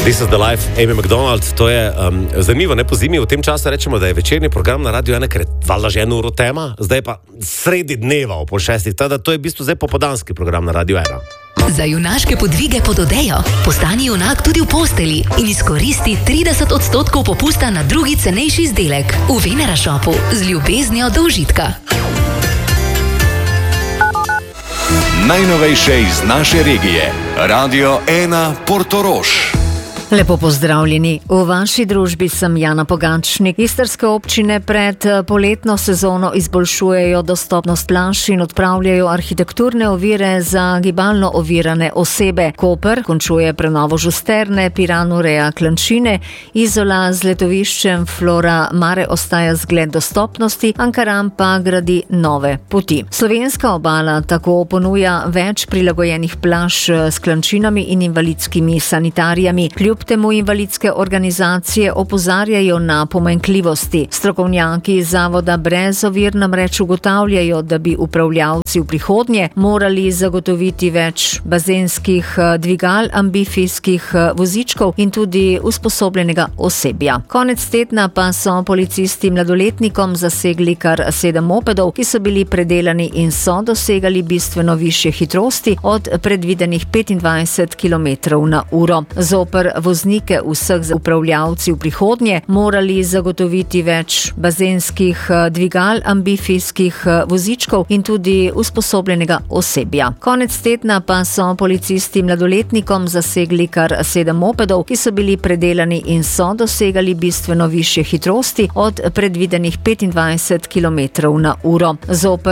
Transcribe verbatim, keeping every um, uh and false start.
This is the life, Amy McDonald. To je um, zanimivo, ne po zimi. V tem času rečemo, da je večerni program na Radio ena, ker je valjda že eno uro tema, zdaj pa sredi dneva ob pol šestih. Tada to je v bistvu zdaj popoldanski program na Radio ena. Za junaške podvige pod odejo postani junak tudi v posteli in izkoristi trideset odstotkov popusta na drugi cenejši izdelek v Venera Shopu z ljubeznijo do užitka. Najnovejše iz naše regije. Radio ena Portorož. Lepo pozdravljeni. V vaši družbi sem Jana Pogačnik. Istrske občine pred poletno sezono izboljšujejo dostopnost plaž in odpravljajo arhitekturne ovire za gibalno ovirane osebe. Koper končuje prenovo Žusterne, Piran ureja Klančine, Izola z letoviščem Flora Mare ostaja zgled dostopnosti, Ankaran pa gradi nove poti. Slovenska obala tako ponuja več prilagojenih plaž s klančinami in invalidskimi sanitarijami. Kljub temu invalidske organizacije opozarjajo na pomanjkljivosti. Strokovnjaki zavoda Brez ovir namreč ugotavljajo, da bi upravljavci v prihodnje morali zagotoviti več bazenskih dvigal, ambifijskih vozičkov in tudi usposobljenega osebja. Konec tedna pa so policisti mladoletnikom zasegli kar sedem mopedov, ki so bili predelani in so dosegali bistveno višje hitrosti od predvidenih petindvajset kilometrov na uro. Zoper voznike vseh upravljavci v prihodnje morali zagotoviti več bazenskih dvigal, ambifijskih vozičkov in tudi usposobljenega osebja. Konec tedna pa so policisti mladoletnikom zasegli kar sedem mopedov, ki so bili predelani in so dosegali bistveno višje hitrosti od predvidenih petindvajset kilometrov na uro. Zoper